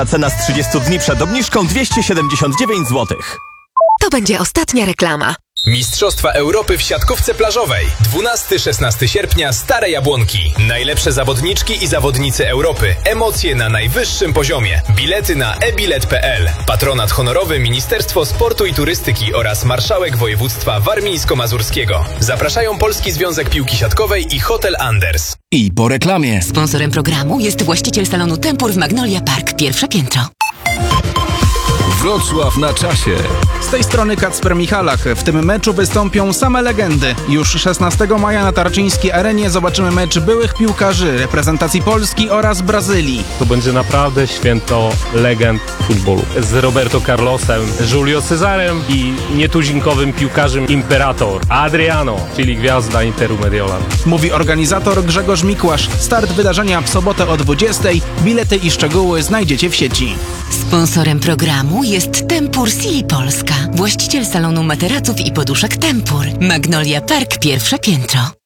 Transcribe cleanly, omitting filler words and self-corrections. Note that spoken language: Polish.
Cena z 30 dni przed obniżką 279 zł. To będzie ostatnia reklama. Mistrzostwa Europy w siatkówce plażowej. 12-16 sierpnia, Stare Jabłonki. Najlepsze zawodniczki i zawodnicy Europy. Emocje na najwyższym poziomie. Bilety na ebilet.pl. Patronat honorowy Ministerstwo Sportu i Turystyki oraz Marszałek Województwa Warmińsko-Mazurskiego. Zapraszają Polski Związek Piłki Siatkowej i Hotel Anders. I po reklamie. Sponsorem programu jest właściciel salonu Tempur w Magnolia Park, pierwsze piętro. Wrocław na czasie. Z tej strony Kacper Michalak. W tym meczu wystąpią same legendy. Już 16 maja na Tarczyńskiej Arenie zobaczymy mecz byłych piłkarzy reprezentacji Polski oraz Brazylii. To będzie naprawdę święto legend futbolu. Z Roberto Carlosem, Julio Cezarem i nietuzinkowym piłkarzem Imperator Adriano, czyli gwiazda Interu Mediolan. Mówi organizator Grzegorz Mikłasz. Start wydarzenia w sobotę o 20:00. Bilety i szczegóły znajdziecie w sieci. Sponsorem programu jest Tempur Silly Polska, właściciel salonu materaców i poduszek Tempur. Magnolia Park, pierwsze piętro.